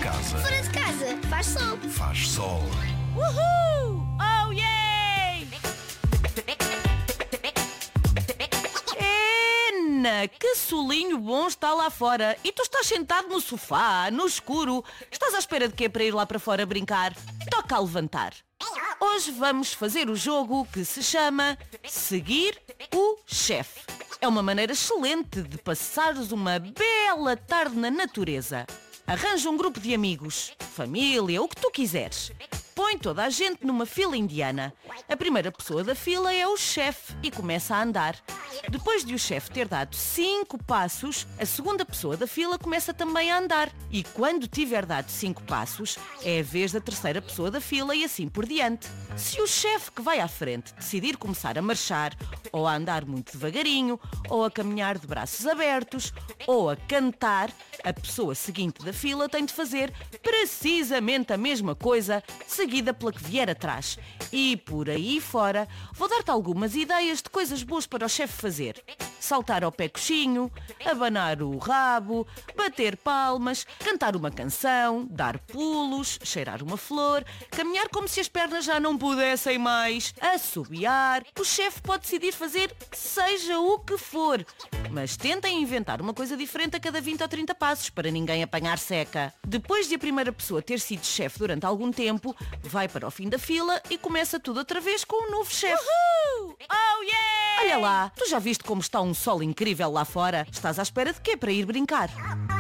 casa. Fora de casa, faz sol. Faz sol. Uhul! Oh, yeah! Ana, que solinho bom está lá fora. E tu estás sentado no sofá, no escuro. Estás à espera de quê para ir lá para fora brincar? Toca a levantar. Hoje vamos fazer o jogo que se chama Seguir o Chefe. É uma maneira excelente de passares uma bela tarde na natureza. Arranja um grupo de amigos, família, o que tu quiseres. Põe toda a gente numa fila indiana. A primeira pessoa da fila é o chefe e começa a andar. Depois de o chefe ter dado 5 passos, a segunda pessoa da fila começa também a andar. E quando tiver dado 5 passos, é a vez da terceira pessoa da fila e assim por diante. Se o chefe que vai à frente decidir começar a marchar, ou a andar muito devagarinho, ou a caminhar de braços abertos, ou a cantar, a pessoa seguinte da fila tem de fazer precisamente a mesma coisa, seguida pela que vier atrás. E por aí fora, vou dar-te algumas ideias de coisas boas para o chefe fazer. Saltar ao pé coxinho, abanar o rabo, bater palmas, cantar uma canção, dar pulos, cheirar uma flor, caminhar como se as pernas já não pudessem mais, assobiar. O chefe pode decidir fazer seja o que for, mas tentem inventar uma coisa diferente a cada 20 ou 30 passos para ninguém apanhar seca. Depois de a primeira pessoa ter sido chefe durante algum tempo, vai para o fim da fila e começa tudo outra vez com um novo chefe. Uhul! Oh, yeah! Olha lá, tu já viste como está um sol incrível lá fora? Estás à espera de quê para ir brincar?